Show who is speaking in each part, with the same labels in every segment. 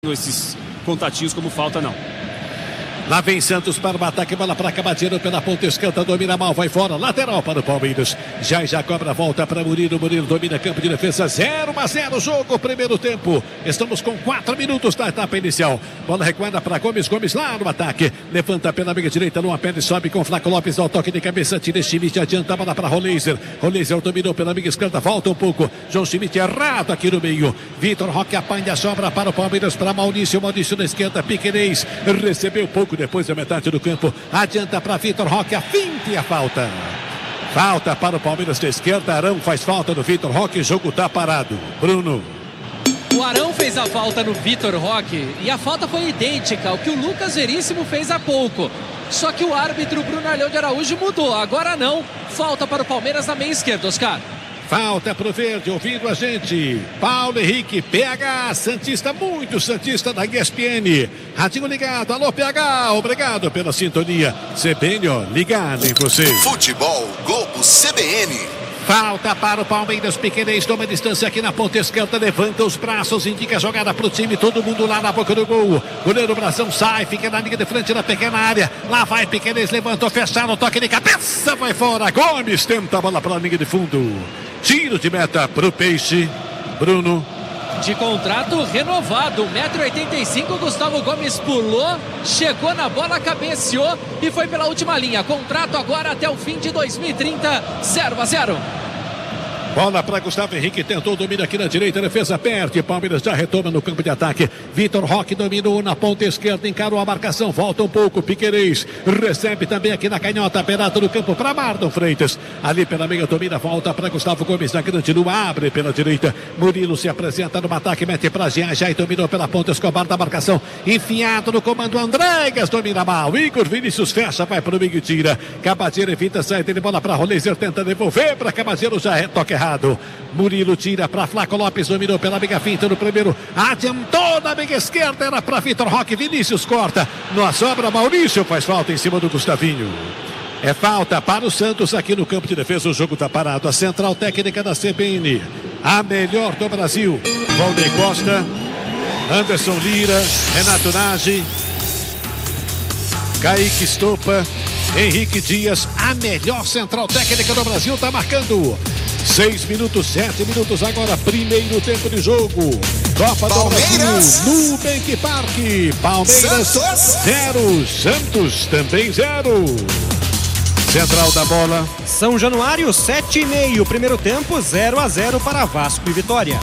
Speaker 1: esses contatinhos como falta, não.
Speaker 2: Lá vem Santos para o ataque, bola para Cabadeiro pela ponta esquerda, domina mal, vai fora, lateral para o Palmeiras. Já cobra a volta para Murilo domina campo de defesa, 0-0 jogo, primeiro tempo. Estamos com 4 minutos da etapa inicial. Bola recuada para Gomes lá no ataque. Levanta pela meia direita, numa pele, sobe com Flaco Lopes, ao toque de cabeça, tira Schmidt, adianta a bola para Roleiser. Roleiser dominou pela meia esquerda, volta um pouco. João Schmidt errado aqui no meio. Vitor Roque apanha a sobra para o Palmeiras, para Maurício na esquerda, Piquerez recebeu pouco depois da metade do campo, adianta para Vitor Roque, a finta e a falta. Falta para o Palmeiras da esquerda, Arão faz falta no Vitor Roque, o jogo está parado. Bruno.
Speaker 3: O Arão fez a falta no Vitor Roque e a falta foi idêntica ao que o Lucas Veríssimo fez há pouco. Só que o árbitro Bruno Arleu de Araújo mudou, agora não. Falta para o Palmeiras na meia esquerda, Oscar.
Speaker 2: Falta pro Verde, ouvindo a gente. Paulo Henrique, PH, Santista, muito Santista da ESPN. Radinho ligado, alô PH, obrigado pela sintonia. CBN, ó, ligado em você.
Speaker 4: Futebol Globo CBN.
Speaker 2: Falta para o Palmeiras, Piquerez toma distância aqui na ponta esquerda, levanta os braços, indica a jogada pro time, todo mundo lá na boca do gol. Goleiro Brasão sai, fica na linha de frente na pequena área. Lá vai Piquerez, levantou, fecharam, toque de cabeça, vai fora. Gomes tenta a bola para a linha de fundo. Tiro de meta pro Peixe. Bruno.
Speaker 3: De contrato renovado, 1,85 m, Gustavo Gomes pulou, chegou na bola, cabeceou e foi pela última linha. Contrato agora até o fim de 2030, 0-0.
Speaker 2: Bola para Gustavo Henrique, tentou, domina aqui na direita, defesa perde, Palmeiras já retoma no campo de ataque. Vitor Roque dominou na ponta esquerda, encarou a marcação, volta um pouco, Piquerez recebe também aqui na canhota, perado no campo para Marlon Freitas. Ali pela meia domina, volta para Gustavo Gomes na grande lua, abre pela direita. Murilo se apresenta no ataque, mete para já e dominou pela ponta, Escobar da marcação, enfiado no comando, Andrégas domina mal. Igor Vinícius fecha, vai para o meio e tira. Cabadeiro evita, sai dele, bola para Roleiser, tenta devolver para Cabadeiro, já é toque errado. Murilo tira para Flaco Lopes, dominou pela meia finta no primeiro, adiantou na meia esquerda, era para Vitor Roque, Vinícius corta, na sobra Maurício faz falta em cima do Gustavinho. É falta para o Santos aqui no campo de defesa, o jogo está parado. A central técnica da CBN, a melhor do Brasil, Valdeir Costa, Anderson Lira, Renato Nagy, Kaique Estopa, Henrique Dias, a melhor central técnica do Brasil, está marcando 6 minutos, 7 minutos agora, primeiro tempo de jogo. Copa do Brasil, Nubank Park. Palmeiras 0, Santos também 0. Central da bola.
Speaker 5: São Januário 7,5, primeiro tempo 0-0 para Vasco e Vitória.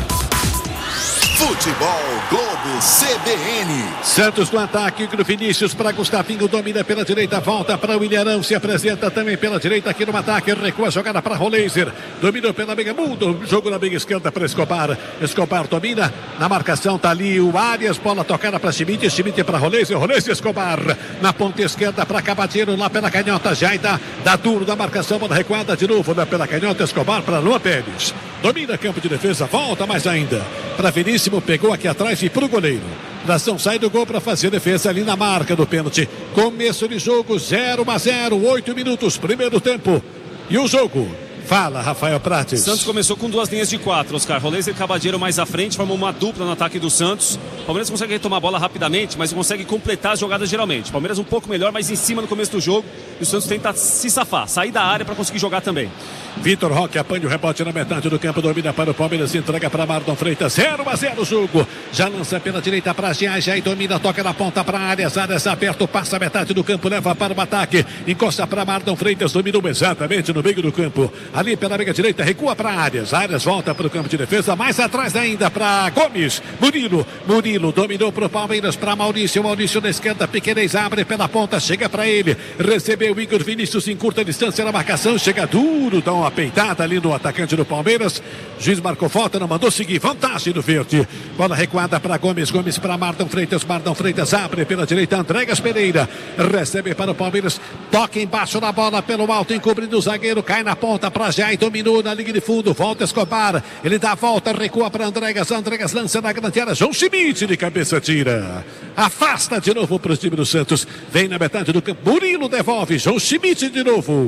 Speaker 4: Futebol Globo CBN.
Speaker 2: Santos no ataque, do Vinícius para Gustavinho, domina pela direita, volta para o Ilharão, se apresenta também pela direita aqui no ataque, recua a jogada para Roleiser, dominou pela meia, muda o jogo na meia esquerda para Escobar. Escobar domina, na marcação tá ali o Arias, bola tocada para Schmidt, Schmidt para Roleiser, Escobar na ponta esquerda para Cabadeiro, lá pela canhota, já dá duro da marcação, bola recuada de novo, lá pela canhota, Escobar para Luan Pérez, domina campo de defesa, volta mais ainda para Vinícius, pegou aqui atrás e pro goleiro. Nação sai do gol para fazer defesa ali na marca do pênalti. Começo de jogo 0-0, 8 minutos, primeiro tempo. E o jogo? Fala, Rafael Prates.
Speaker 1: Santos começou com 2 linhas de 4, Oscar. Roleiser e Cabadeiro mais à frente, formou uma dupla no ataque do Santos. O Palmeiras consegue retomar a bola rapidamente, mas consegue completar as jogadas geralmente. O Palmeiras um pouco melhor, mas em cima no começo do jogo. E o Santos tenta se safar, sair da área para conseguir jogar também.
Speaker 2: Vitor Roque apanha o rebote na metade do campo, domina para o Palmeiras, entrega para Marlon Freitas, 0-0 o jogo. Já lança pela direita para já e domina, toca na ponta para Arias aberto, passa a metade do campo, leva para o ataque, encosta para Marlon Freitas, dominou exatamente no meio do campo. Ali pela meia direita, recua para Arias volta para o campo de defesa, mais atrás ainda para Gomes. Murilo dominou para o Palmeiras, para Maurício na esquerda, Piquerez abre pela ponta, chega para ele, recebeu Igor Vinícius em curta distância na marcação, chega duro, dá uma peitada ali no atacante do Palmeiras. Juiz marcou falta, não mandou seguir. Vantagem do Verde. Bola recuada para Gomes para Marlon Freitas abre pela direita. Andrégas Pereira recebe para o Palmeiras. Toca embaixo na bola pelo alto, encobrindo o zagueiro. Cai na ponta para já e dominou na linha de fundo. Volta Escobar. Ele dá a volta, recua para Andrégas lança na grande área. João Schmidt de cabeça tira. Afasta de novo para o time do Santos. Vem na metade do campo. Murilo devolve. João Schmidt de novo.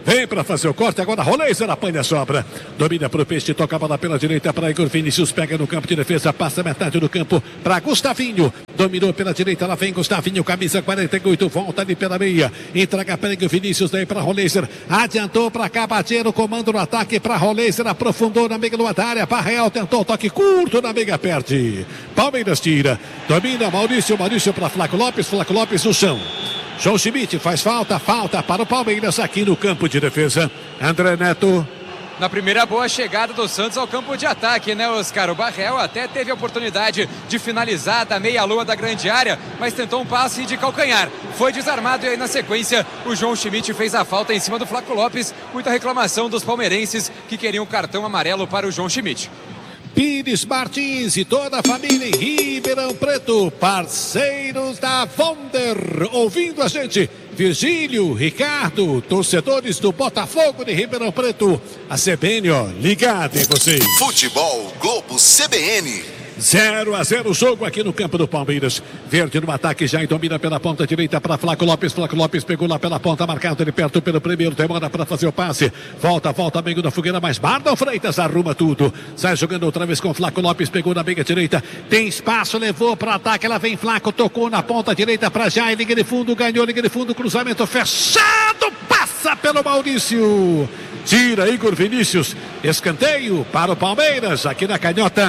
Speaker 2: Vem para fazer o corte, agora Roleiser apanha a sobra. Domina para o Peixe, toca a bola pela direita para Igor Vinícius, pega no campo de defesa, passa metade do campo para Gustavinho. Dominou pela direita, lá vem Gustavinho, camisa 48, volta ali pela meia. Entrega para Igor Vinícius, daí para Roleiser. Adiantou para Cabadeiro, comando no ataque para Roleiser, aprofundou na meia da área. Parreal tentou toque curto na meia, perde. Palmeiras tira, domina Maurício para Flaco Lopes no chão. João Schmidt faz falta para o Palmeiras aqui no campo de defesa. André Neto.
Speaker 6: Na primeira boa chegada do Santos ao campo de ataque, né, Oscar? O Barrel até teve a oportunidade de finalizar da meia-lua da grande área, mas tentou um passe de calcanhar. Foi desarmado e aí na sequência o João Schmidt fez a falta em cima do Flaco Lopes. Muita reclamação dos palmeirenses que queriam o cartão amarelo para o João Schmidt.
Speaker 2: Pires Martins e toda a família em Ribeirão Preto, parceiros da Wonder, ouvindo a gente. Virgílio, Ricardo, torcedores do Botafogo de Ribeirão Preto. A CBN, ó, ligada em vocês.
Speaker 4: Futebol Globo CBN.
Speaker 2: 0-0 o jogo aqui no campo do Palmeiras. Verde no ataque, já domina pela ponta direita para Flaco Lopes. Flaco Lopes pegou lá pela ponta, marcado ele perto pelo primeiro. Demora para fazer o passe. Volta, amigo da fogueira, mas Mardon Freitas arruma tudo. Sai jogando outra vez com Flaco Lopes, pegou na meia direita. Tem espaço, levou para ataque. Ela vem Flaco, tocou na ponta direita para Jair. Liga de fundo, ganhou, liga de fundo, cruzamento fechado. Passa pelo Maurício. Tira Igor Vinícius. Escanteio para o Palmeiras aqui na canhota.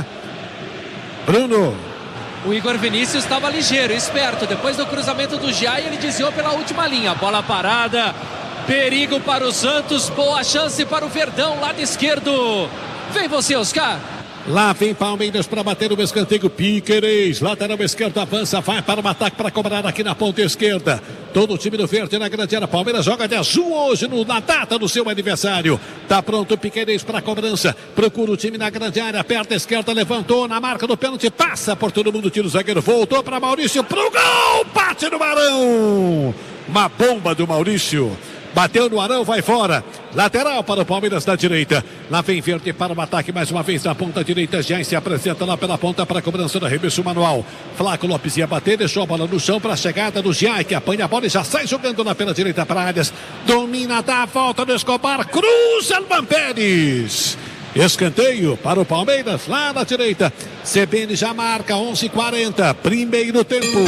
Speaker 2: Bruno.
Speaker 3: O Igor Vinícius estava ligeiro, esperto. Depois do cruzamento do Jair, ele desviou pela última linha. Bola parada. Perigo para o Santos. Boa chance para o Verdão, lado esquerdo. Vem você, Oscar.
Speaker 2: Lá vem Palmeiras para bater o escanteio. Piquerez, lateral esquerdo, avança, vai para o ataque para cobrar aqui na ponta esquerda. Todo o time do Verde na grande área. Palmeiras joga de azul hoje na data do seu aniversário. Tá pronto o Piquerez para a cobrança. Procura o time na grande área. Perna esquerda, levantou na marca do pênalti. Passa por todo mundo, tira o zagueiro. Voltou para Maurício pro gol. Bate no Arão. Uma bomba do Maurício. Bateu no Arão, vai fora. Lateral para o Palmeiras da direita. Lá vem Verde para o ataque mais uma vez na ponta direita. Já se apresenta lá pela ponta para a cobrança do arremesso manual. Flaco Lopes ia bater, deixou a bola no chão para a chegada do Giai, que apanha a bola e já sai jogando lá pela direita para áreas. Domina, dá a volta do Escobar. Cruza Luan Pérez. Escanteio para o Palmeiras lá na direita. CBN já marca 11:40. Primeiro tempo.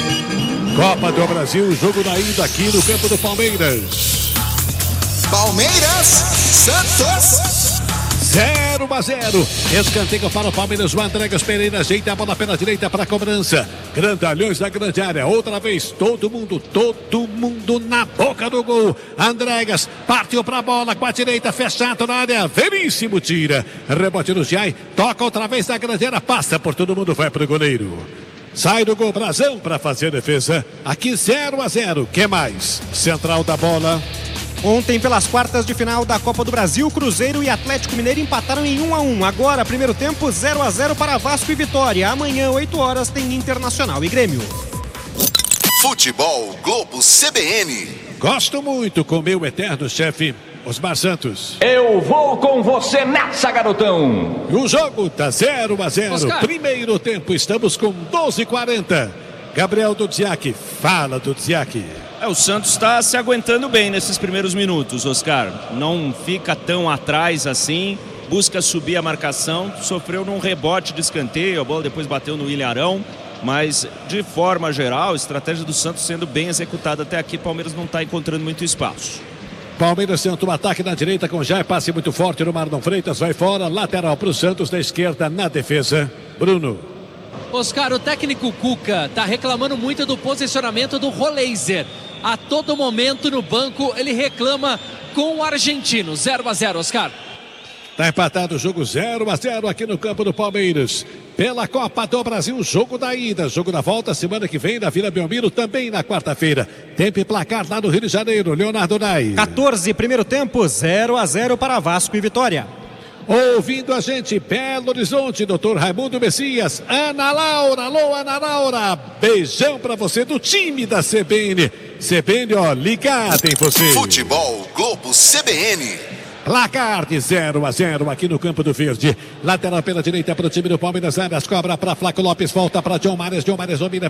Speaker 2: Copa do Brasil, jogo da ida aqui no campo do Palmeiras.
Speaker 4: Palmeiras, Santos.
Speaker 2: 0-0. Escanteio para o Palmeiras. O Andregas Pereira ajeita a bola pela direita para a cobrança. Grandalhões da grande área. Outra vez, todo mundo na boca do gol. Andregas partiu para a bola com a direita, fechado na área. Veríssimo tira. Rebote no Giai. Toca outra vez na grande área. Passa por todo mundo, vai para o goleiro. Sai do gol Brazão para fazer a defesa. Aqui 0-0. Que mais? Central da bola.
Speaker 5: Ontem, pelas quartas de final da Copa do Brasil, Cruzeiro e Atlético Mineiro empataram em 1-1. Agora, primeiro tempo, 0-0 para Vasco e Vitória. Amanhã, 8 horas, tem Internacional e Grêmio.
Speaker 4: Futebol Globo CBN.
Speaker 2: Gosto muito com meu eterno chefe, Osmar Santos.
Speaker 7: Eu vou com você nessa, garotão.
Speaker 2: O jogo tá 0-0.
Speaker 3: Oscar.
Speaker 2: Primeiro tempo, estamos com 12:40. Gabriel Dudziak, fala Dudziak.
Speaker 8: O Santos está se aguentando bem nesses primeiros minutos, Oscar. Não fica tão atrás assim, busca subir a marcação, sofreu num rebote de escanteio, a bola depois bateu no Ilharão, mas de forma geral, a estratégia do Santos sendo bem executada até aqui, Palmeiras não está encontrando muito espaço.
Speaker 2: Palmeiras tenta um ataque na direita com Jair, passe muito forte no Mardon Freitas, vai fora, lateral para o Santos, da esquerda na defesa. Bruno.
Speaker 3: Oscar, o técnico Cuca está reclamando muito do posicionamento do Roleiser. A todo momento no banco ele reclama com o argentino. 0-0, Oscar.
Speaker 2: Está empatado o jogo 0-0 aqui no campo do Palmeiras. Pela Copa do Brasil, jogo da ida, jogo da volta, semana que vem na Vila Belmiro, também na quarta-feira. Tempo e placar lá no Rio de Janeiro, Leonardo Nai.
Speaker 5: 14, primeiro tempo, 0-0 para Vasco e Vitória.
Speaker 2: Ouvindo a gente, Belo Horizonte, doutor Raimundo Messias, Ana Laura, alô Ana Laura, beijão pra você do time da CBN. CBN, ó, ligada em você.
Speaker 4: Futebol Globo CBN.
Speaker 2: Placar de 0-0 aqui no campo do Verde. Lateral pela direita para o time do Palmeiras. Áreas cobra para Flaco Lopes. Volta para John Mares. John Mares domina